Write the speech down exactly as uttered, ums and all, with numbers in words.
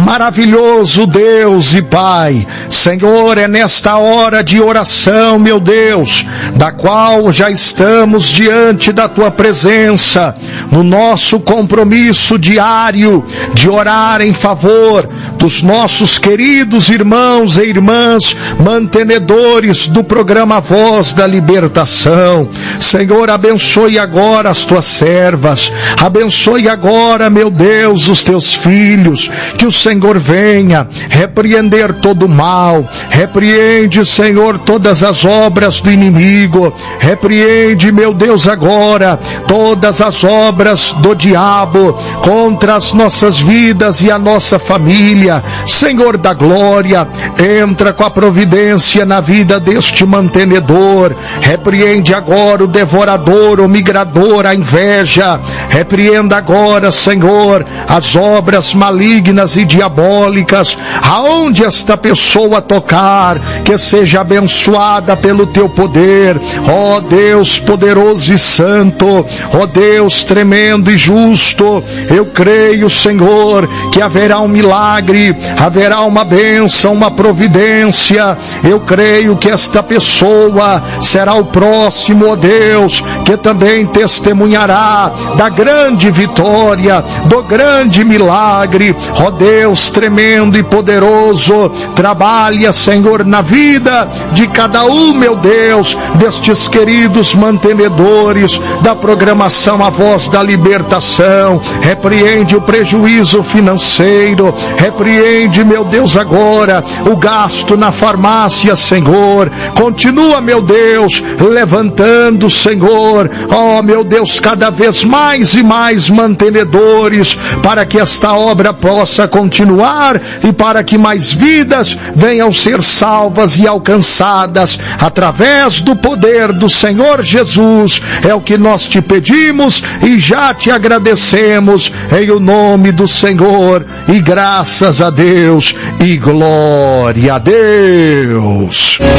Maravilhoso Deus e Pai, Senhor, é nesta hora de oração, meu Deus, da qual já estamos diante da Tua presença, no nosso compromisso diário de orar em favor dos nossos queridos irmãos e irmãs, mantenedores do programa Voz da Libertação. Senhor, abençoe agora as Tuas servas, abençoe agora, meu Deus, os Teus filhos, que o Senhor venha repreender todo o mal, repreende, Senhor, todas as obras do inimigo, repreende, meu Deus, agora todas as obras do diabo contra as nossas vidas e a nossa família. Senhor da glória, entra com a providência na vida deste mantenedor, repreende agora o devorador, o migrador, a inveja, repreenda agora, Senhor, as obras malignas e diabólicas, aonde esta pessoa tocar, que seja abençoada pelo Teu poder, ó Deus poderoso e santo, ó Deus tremendo e justo. Eu creio, Senhor, que haverá um milagre, haverá uma bênção, uma providência. Eu creio que esta pessoa será o próximo, ó Deus, que também testemunhará da grande vitória, do grande milagre. Ó Deus tremendo e poderoso, trabalha, Senhor, na vida de cada um, meu Deus, destes queridos mantenedores da programação A Voz da Libertação. Repreende o prejuízo financeiro, repreende, meu Deus, agora o gasto na farmácia, Senhor. Continua, meu Deus, levantando, Senhor, ó meu Deus, cada vez mais e mais mantenedores, para que esta obra possa continuar e para que mais vidas venham ser salvas e alcançadas através do poder do Senhor Jesus. É o que nós te pedimos e já te agradecemos em o nome do Senhor, e graças a Deus e glória a Deus.